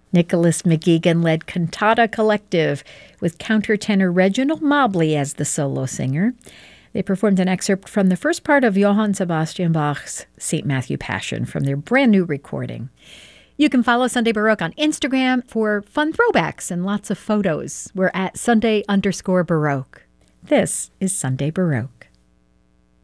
Nicholas McGeegan led Cantata Collective with countertenor Reginald Mobley as the solo singer. They performed an excerpt from the first part of Johann Sebastian Bach's St. Matthew Passion from their brand new recording. You can follow Sunday Baroque on Instagram for fun throwbacks and lots of photos. We're at Sunday_Baroque. This is Sunday Baroque.